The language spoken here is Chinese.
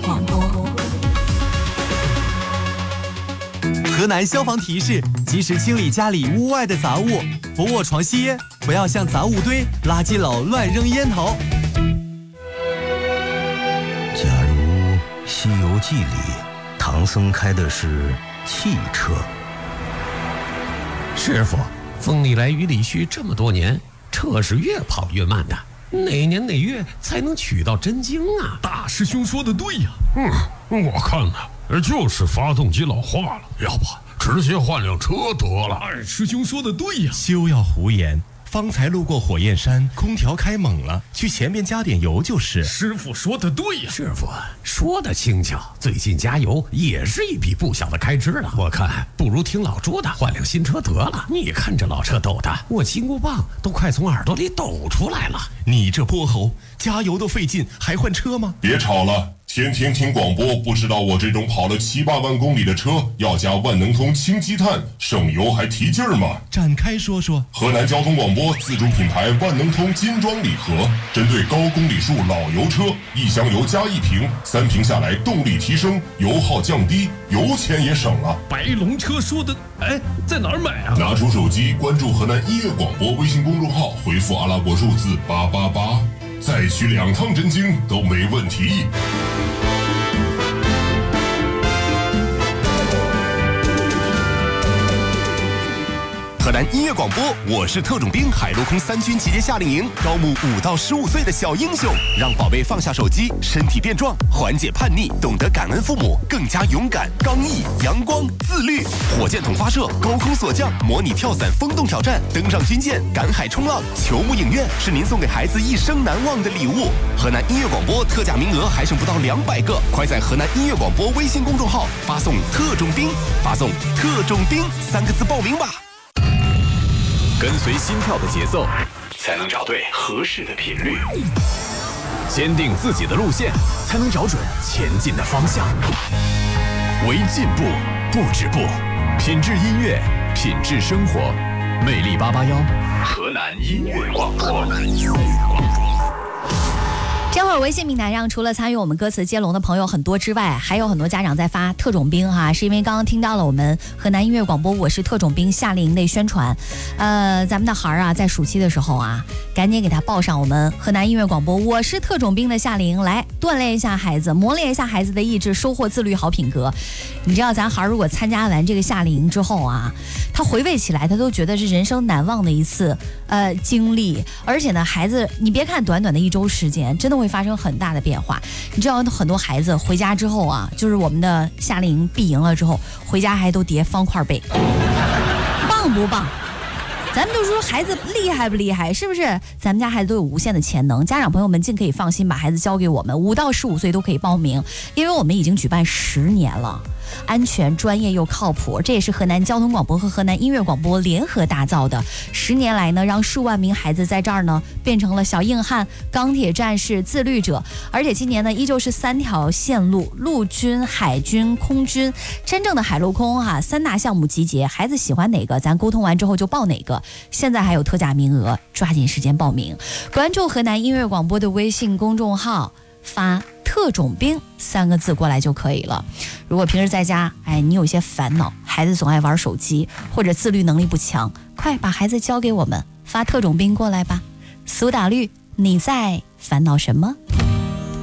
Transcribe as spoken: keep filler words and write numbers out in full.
广播。 河南消防提示：及时清理家里屋外的杂物，不卧床吸烟，不要向杂物堆、垃圾篓乱扔烟头。 假如《西游记》里唐僧开的是汽车， 师傅，风里来雨里去这么多年，车是越跑越慢的，哪年哪月才能取到真经啊？ 大师兄说的对呀。嗯，我看呢，就是发动机老化了，要不直接换辆车得了。二师兄说的对呀。 休要胡言，方才路过火焰山，空调开猛了，去前面加点油就是。 师傅说的对呀。 师傅说的轻巧，最近加油也是一笔不小的开支了。我看不如听老朱的，换辆新车得了。你看这老车抖的，我金箍棒都快从耳朵里抖出来了。 你这泼猴，加油都费劲，还换车吗？ 别吵了，天天听广播，不知道我这种跑了七八万公里的车要加万能通氢积碳，省油还提劲儿吗？ 展开说说。 河南交通广播自主品牌万能通金装礼盒，针对高公里数老油车，一箱油加一瓶，三瓶下来动力提升，油耗降低，油钱也省了。 白龙车说的，哎，在哪儿买啊？ 拿出手机关注河南音乐广播微信公众号，回复阿拉伯数字八八八，再取两趟真经都没问题。 河南音乐广播，我是特种兵海陆空三军集结夏令营，招募五到十五岁的小英雄，让宝贝放下手机，身体变壮，缓解叛逆，懂得感恩父母，更加勇敢、刚毅、阳光、自律。火箭筒发射，高空锁降，模拟跳伞、风洞挑战，登上军舰，赶海冲浪，球幕影院是您送给孩子一生难忘的礼物。河南音乐广播特价名额还剩不到两百个，快在河南音乐广播微信公众号发送“特种兵”，发送“特种兵”三个字报名吧。 跟随心跳的节奏，才能找对合适的频率；坚定自己的路线，才能找准前进的方向。为进步不止步，品质音乐，品质生活。魅力八八幺，河南音乐广播。 这会儿微信平台上除了参与我们歌词接龙的朋友很多之外，还有很多家长在发特种兵哈，是因为刚刚听到了我们河南音乐广播我是特种兵夏令营的宣传。呃，咱们的孩儿啊，在暑期的时候啊，赶紧给他报上我们河南音乐广播我是特种兵的夏令营，来锻炼一下孩子，磨练一下孩子的意志，收获自律好品格。你知道咱孩儿如果参加完这个夏令营之后啊，他回味起来他都觉得是人生难忘的一次呃经历，而且呢，孩子你别看短短的一周时间，真的会发生很大的变化。你知道很多孩子回家之后啊，就是我们的夏令营闭营了之后，回家还都叠方块背，棒不棒？咱们就说孩子厉害不厉害，是不是？咱们家孩子都有无限的潜能，家长朋友们尽可以放心把孩子交给我们，五到十五岁都可以报名，因为我们已经举办十年了，安全、专业又靠谱，这也是河南交通广播和河南音乐广播联合打造的。十年来呢，让数万名孩子在这儿呢变成了小硬汉、钢铁战士、自律者。而且今年呢，依旧是三条线路：陆军、海军、空军，真正的海陆空哈、啊，三大项目集结。孩子喜欢哪个，咱沟通完之后就报哪个。现在还有特价名额，抓紧时间报名。关注河南音乐广播的微信公众号，发特种兵三个字过来就可以了。如果平时在家，哎，你有些烦恼，孩子总爱玩手机，或者自律能力不强，快把孩子交给我们，发特种兵过来吧。苏打绿，你在烦恼什么？